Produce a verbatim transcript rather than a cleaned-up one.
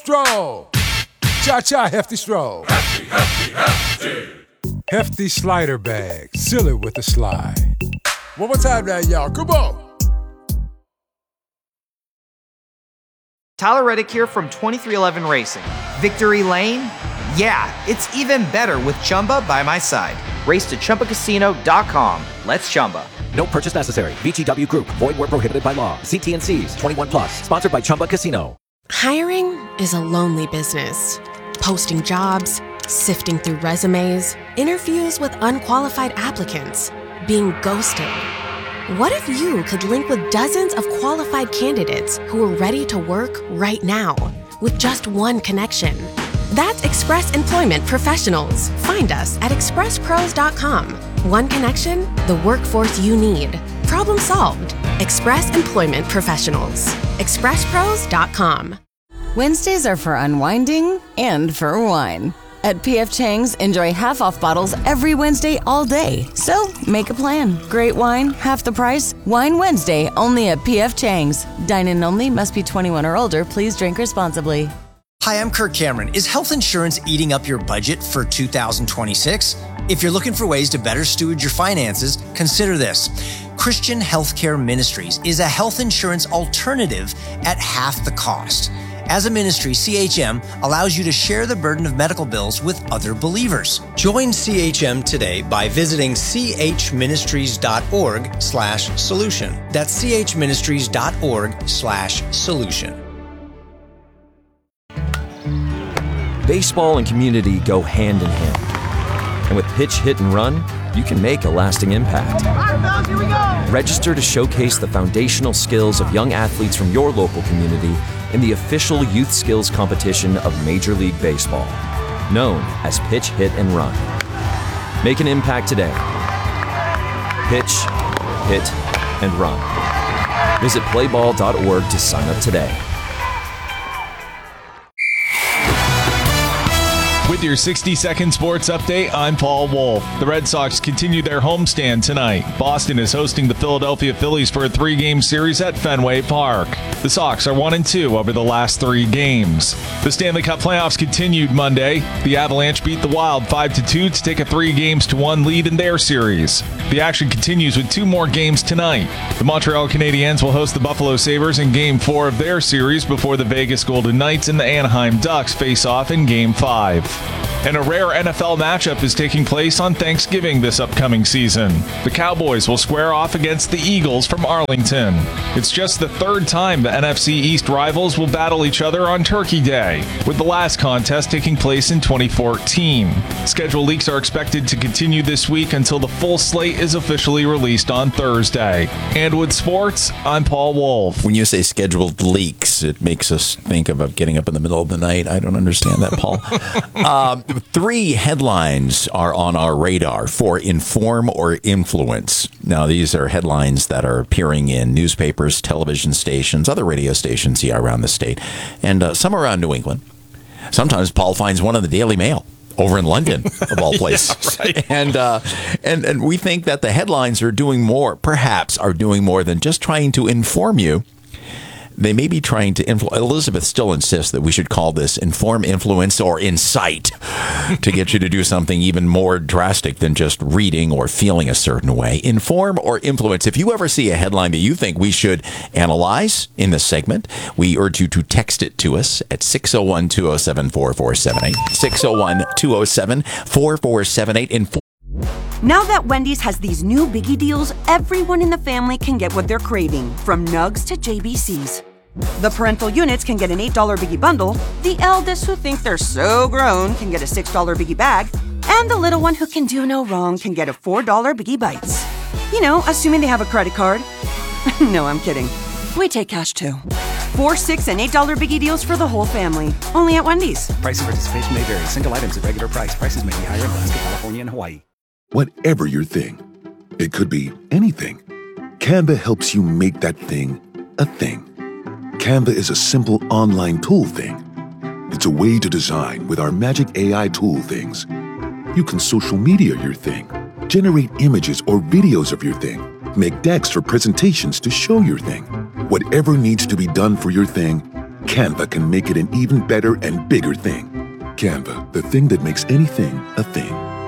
stroll. Cha-cha, hefty stroll. Hefty, hefty, hefty. Hefty slider bag, silly with a slide. One more time now, y'all, come on. Tyler Reddick here from twenty-three eleven Racing. Victory Lane? Yeah, it's even better with Chumba by my side. Race to Chumba Casino dot com. Let's Chumba. No purchase necessary. V G W Group. Void where prohibited by law. See T and C's. twenty-one plus. Sponsored by Chumba Casino. Hiring is a lonely business. Posting jobs, sifting through resumes, interviews with unqualified applicants, being ghosted. What if you could link with dozens of qualified candidates who are ready to work right now with just one connection? That's Express Employment Professionals. Find us at express pros dot com. One connection, the workforce you need. Problem solved. Express Employment Professionals. express pros dot com. Wednesdays are for unwinding and for wine. At P F Chang's, enjoy half-off bottles every Wednesday all day. So, make a plan. Great wine, half the price. Wine Wednesday, only at P F Chang's. Dine-in only, must be twenty-one or older. Please drink responsibly. Hi, I'm Kirk Cameron. Is health insurance eating up your budget for two thousand twenty-six? If you're looking for ways to better steward your finances, consider this. Christian Healthcare Ministries is a health insurance alternative at half the cost. As a ministry, C H M allows you to share the burden of medical bills with other believers. Join C H M today by visiting chministries.org slash solution. That's chministries.org slash solution. Baseball and community go hand in hand. And with Pitch, Hit, and Run, you can make a lasting impact. Here we go. Register to showcase the foundational skills of young athletes from your local community in the official youth skills competition of Major League Baseball, known as Pitch, Hit, and Run. Make an impact today. Pitch, Hit, and Run. Visit play ball dot org to sign up today. With your sixty-second sports update, I'm Paul Wolf. The Red Sox continue their homestand tonight. Boston is hosting the Philadelphia Phillies for a three-game series at Fenway Park. The Sox are one and two over the last three games. The Stanley Cup playoffs continued Monday. The Avalanche beat the Wild five to two to take a three games to one lead in their series. The action continues with two more games tonight. The Montreal Canadiens will host the Buffalo Sabres in Game four of their series before the Vegas Golden Knights and the Anaheim Ducks face off in Game five. And a rare N F L matchup is taking place on Thanksgiving this upcoming season. The Cowboys will square off against the Eagles from Arlington. It's just the third time the N F C East rivals will battle each other on Turkey Day, with the last contest taking place in twenty fourteen. Schedule leaks are expected to continue this week until the full slate is officially released on Thursday. And with sports, I'm Paul Wolf. When you say scheduled leaks, it makes us think of getting up in the middle of the night. I don't understand that, Paul. um, Three headlines are on our radar for inform or influence. Now, these are headlines that are appearing in newspapers, television stations, other radio stations here around the state, and uh, some around New England. Sometimes Paul finds one in the Daily Mail over in London, of all places. Yeah, right. And, uh, and, and we think that the headlines are doing more, perhaps are doing more than just trying to inform you. They may be trying to influence. Elizabeth still insists that we should call this inform, influence, or incite to get you to do something even more drastic than just reading or feeling a certain way. Inform or influence. If you ever see a headline that you think we should analyze in this segment, we urge you to text it to us at six oh one, two oh seven, four four seven eight. six oh one, two oh seven, four four seven eight. Inform. Now that Wendy's has these new biggie deals, everyone in the family can get what they're craving, from nugs to J B Cs. The parental units can get an eight dollar biggie bundle, the eldest who think they're so grown can get a six dollar biggie bag, and the little one who can do no wrong can get a four dollar biggie bites. You know, assuming they have a credit card. No, I'm kidding. We take cash too. Four, six, and eight dollar biggie deals for the whole family. Only at Wendy's. Price and participation may vary. Single items at regular price. Prices may be higher in Alaska, California, and Hawaii. Whatever your thing, it could be anything. Canva helps you make that thing a thing. Canva is a simple online tool thing. It's a way to design with our magic A I tool things. You can social media your thing, generate images or videos of your thing, make decks or presentations to show your thing. Whatever needs to be done for your thing, Canva can make it an even better and bigger thing. Canva, the thing that makes anything a thing.